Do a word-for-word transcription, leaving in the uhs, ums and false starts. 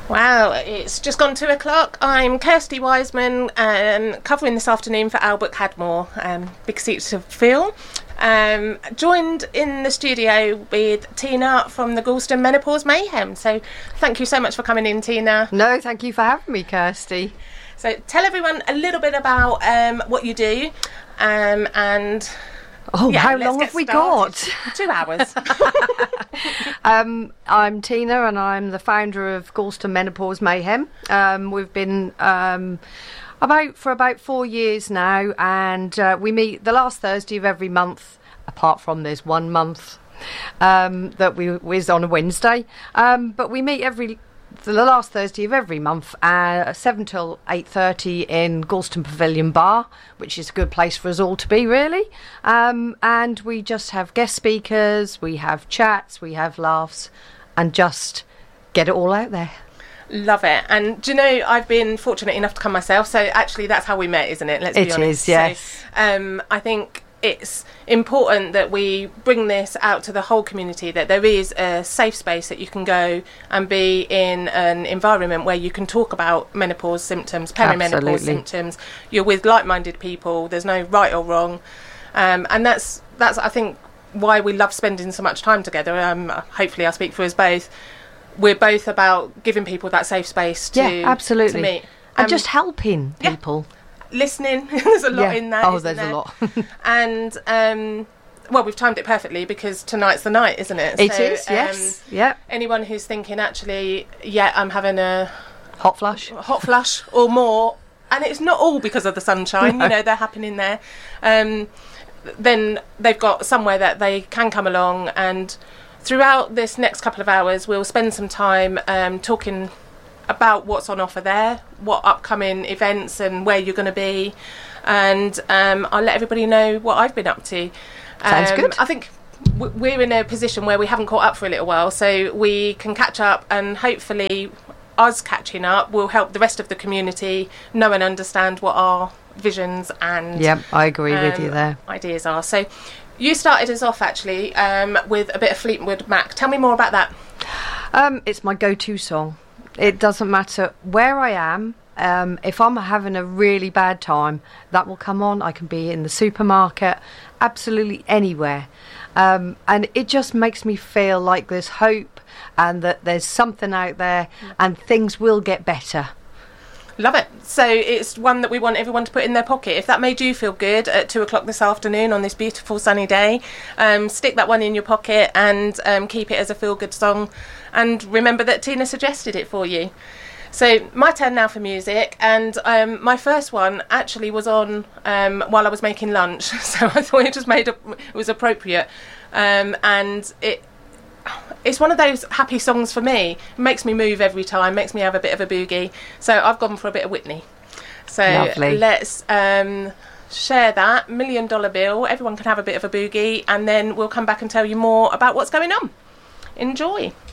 Wow, it's just gone two o'clock. I'm Kirsty Wiseman, um, covering this afternoon for Albert Cadmore, um, big seats to fill. Um, joined in the studio with Tina from the Gorleston Menopause Mayhem. So thank you so much for coming in, Tina. No, thank you for having me, Kirsty. So tell everyone a little bit about um, what you do um, and... Oh, yeah, how long have we started. got? Two hours. um, I'm Tina and I'm the founder of Gorleston Menopause Mayhem. Um, we've been um, about for about four years now, and uh, we meet the last Thursday of every month, apart from there's one month um, that we is on a Wednesday. Um, but we meet every the last Thursday of every month, uh, seven till eight thirty in Gorleston Pavilion Bar, which is a good place for us all to be, really. Um, and we just have guest speakers, we have chats, we have laughs, and just get it all out there. Love it. And do you know, I've been fortunate enough to come myself, so actually that's how we met, isn't it? Let's be It honest. is, yes. So, um, I think it's important that we bring this out to the whole community, that there is a safe space that you can go and be in an environment where you can talk about menopause symptoms, perimenopause Absolutely. symptoms. You're with like-minded people. There's no right or wrong. Um, and that's, that's, I think, why we love spending so much time together. Um, hopefully I speak for us both. We're both about giving people that safe space to, yeah, absolutely. to meet. And Um, just helping yeah. people. Listening, there's a lot Yeah. in that. Oh, isn't there's there? a lot. And um, well, we've timed it perfectly because tonight's the night, isn't it? It So, is, um, yes. Yep. Anyone who's thinking, actually, yeah, I'm having a Hot flush. hot flush or more, and it's not all because of the sunshine, No. you know, they're happening there, um, then they've got somewhere that they can come along. And throughout this next couple of hours, we'll spend some time um, talking about what's on offer there, what upcoming events and where you're going to be, and um, I'll let everybody know what I've been up to. Sounds Um, good. I think w- we're in a position where we haven't caught up for a little while, so we can catch up, and hopefully us catching up will help the rest of the community know and understand what our visions and Yep, I agree with um, you there. ideas are. So you started us off actually um, with a bit of Fleetwood Mac. Tell me more about that. Um, it's my go-to song. It doesn't matter where I am. Um, if I'm having a really bad time, that will come on. I can be in the supermarket, absolutely anywhere. Um, and it just makes me feel like there's hope and that there's something out there and things will get better. Love it. So it's one that we want everyone to put in their pocket. If that made you feel good at two o'clock this afternoon on this beautiful sunny day, um, stick that one in your pocket and um, keep it as a feel-good song. And remember that Tina suggested it for you. So my turn now for music, and um, my first one actually was on um, while I was making lunch, so I thought it just made a, it was appropriate, um, and it it's one of those happy songs for me. It makes me move every time, makes me have a bit of a boogie. So I've gone for a bit of Whitney. So Lovely. let's um, share that Million Dollar Bill. Everyone can have a bit of a boogie, and then we'll come back and tell you more about what's going on. Enjoy.